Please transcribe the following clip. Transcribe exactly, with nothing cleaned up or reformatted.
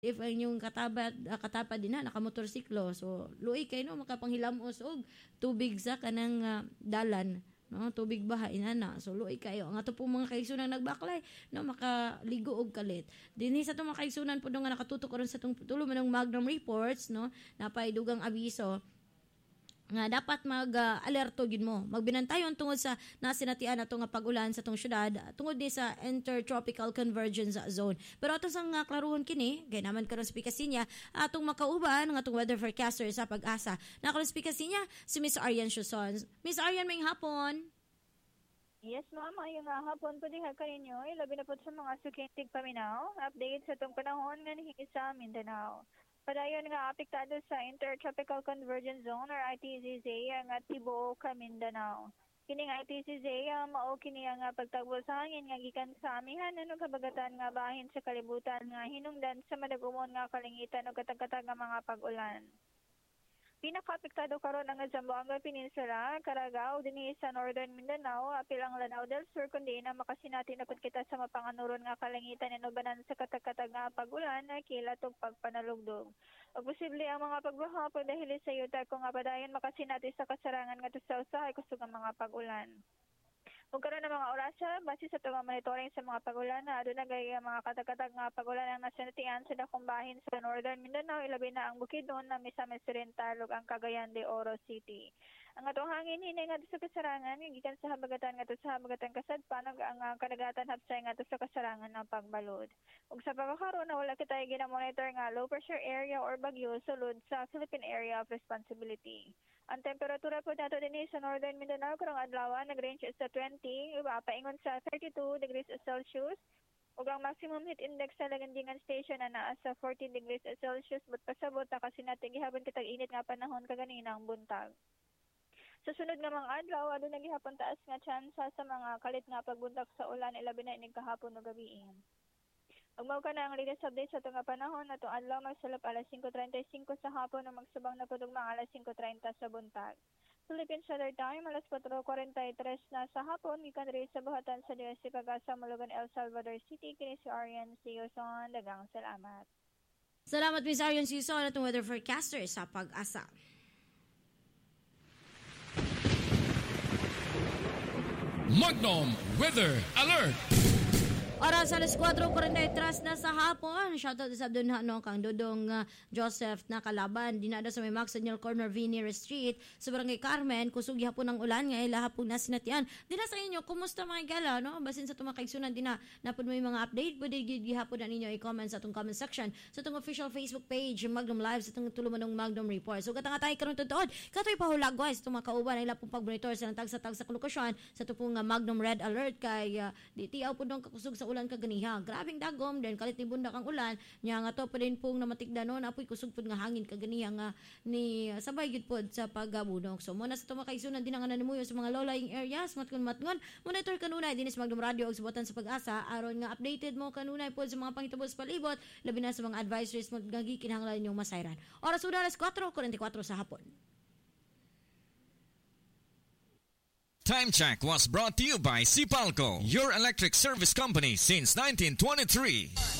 if ang inyong katapat uh, katapad din na nakamotorsiklo, so luoy kay no makapanghilamos og tubig sa kanang uh, dalan, no, tubig baha inana, so luoy kayo ang ato pong mga kaigsunan nagbaklay no makaligo og kalit dinhi sa itong mga kaigsunan pud nga nakatutok karon sa itong tulo manong Magnum reports, no, napay dugang abiso nga dapat mag-alerto uh, gid mo. Magbinantayon tungod sa nasinatian nato nga pag-ulan sa tong syudad tungod ni sa intertropical convergence zone. Pero ato sang uh, klaruhon kini, gay naman karon sa Pikasinya, atong makauban nga atong weather forecaster sa Pag-asa. Nakaron sa Pikasinya si Miss Arian Shuson. Miss Arian, may hapon. Yes, ma'am. Ayong nga hapon po diha kaninyo. Labi na po sa mga sukintig paminaw. Update sa itong panahon nga nahingi sa Mindanao. Padayon nga apektado sa Intertropical Convergence Zone or I T Z Z ang tibuok ka Mindanao. Kini nga I T Z Z mao kini nga pagtagbo sa hangin nga gikan sa amihan ano kabagatan nga bahin sa kalibutan nga hinungdan sa madagumon nga kalingitan o katag-katag nga mga pag-ulan. Pinaka-apektado karon ang Zamboanga Peninsula, Caragao, dinhi sa Northern Mindanao, apil ang Lanao del Sur, kundi na makasinati na pud kita sa mapanganuron nga kalangitan and ubanan sa katag-katag nga pag-ulan na kilat ug pagpanalugdog. Ug posible ang mga pagbaha pag dahil sa yuta kung nga padayon makasinati sa kasarangan nga sa usahay kusog ang mga pag-ulan. Kung karon ng mga orasa, base sa itong monitoring sa mga pag-ulan na doon nagay mga katag-katag nga pag-ulan ang nasinatian sa dakong bahin sa Northern Mindanao, ilabi na ang Bukidnon na Misamis Oriental ug ang Cagayan de Oro City. Ang atong hangin hinay nga sa kasarangan gikan sa habagatan nga sa habagatan kasadpan ug ang uh, kadagatan hapsay nga sa kasarangan ng pagbalod. Ug sa pagkakaroon na wala kitay gina-monitor nga low pressure area or bagyo sulod sa Philippine Area of Responsibility. Ang temperatura po nato din sa Northern Mindanao karong adlaw nag-range sa twenty, iba paingon sa thirty-two degrees Celsius. Ug ang maximum heat index sa Lagandingan Station na naa sa fourteen degrees Celsius, but pasabot ta kasi natin gihapon kitag init nga panahon kaganinang buntag. Sa sunod nga mga adlaw aduna gihapon taas nga tsansa sa mga kalit nga pagbuntag sa ulan ilabi na inig kahapon ug gabi. Ug mao kana ang latest update sa itong panahon na itong adlaw magsulap alas five thirty-five sa hapon o magsubang na po mga alas five thirty sa buntag. Philippine Standard Time alas four forty-three na sa hapon gikan diri sa buhatan sa D S C Pag-asa Mulugan, El Salvador City. Kini si Arian Sison, daghang salamat. Salamat Miss Arian Sison atong weather forecaster sa Pag-asa. Magnum Weather Alert. Oras alas four forty-three na sa hapon. Shoutout sa doon no kang Dodong uh, Joseph na kalaban dinada sa may Maxwell Corner Venier Street sa Barangay Carmen kusog gihapon ng ulan nga ila hapon na sinatian. Dina sa inyo kumusta mga gala no basin sa tumakay sunan dina napud may mga update pwede gihapon na ninyo i-comment sa atong comment section sa atong official Facebook page Magnum Live sa atong tulumanong Magnum Report. So katang atay karon tuod katoy pahulagwas itong mga kauban ila pong pag-monitor sa tag-sa-tag sa lokasyon sa tupong uh, Magnum Red Alert kay uh, di tiaw pud dong kakusog sa ulan kaganiha. Grabing dagom den kalit ni bundak ang ulan nya nga to pa din pong namatikdanon apoy kusog pud nga hangin kaganiha nga ni sabay gid pod sa paggabudok. So muna sa tumakaisunan din nga nanimuyo sa mga low-lying areas matgon matngon monitor kanunay dinis Magnum Radio og subotan sa Pag-asa aron nga updated mo kanunay pod sa mga panghitabo sa palibot labi na sa mga advisories mo gagi kinahanglan ninyong masayran. Oras udah alas four forty-four sa hapon. Time check was brought to you by Sipalco, your electric service company since nineteen twenty-three.